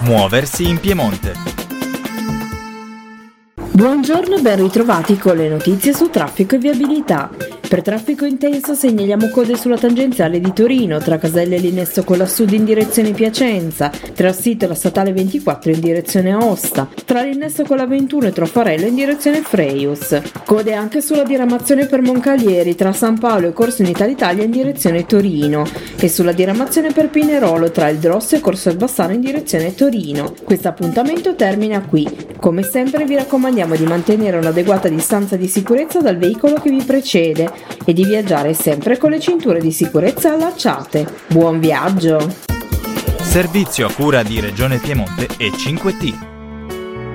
Muoversi in Piemonte. Buongiorno e ben ritrovati con le notizie su traffico e viabilità. Per traffico intenso segnaliamo code sulla tangenziale di Torino, tra Caselle e Linesto con la Sud in direzione Piacenza, tra Sito e la statale 24 in direzione Aosta, tra Linesto con la 21 e Trofarello in direzione Freius. Code anche sulla diramazione per Moncalieri, tra San Paolo e Corso Unità d'Italia in direzione Torino, e sulla diramazione per Pinerolo, tra il Drosso e Corso El Bassano in direzione Torino. Questo appuntamento termina qui. Come sempre vi raccomandiamo di mantenere un'adeguata distanza di sicurezza dal veicolo che vi precede e di viaggiare sempre con le cinture di sicurezza allacciate. Buon viaggio! Servizio a cura di Regione Piemonte e 5T.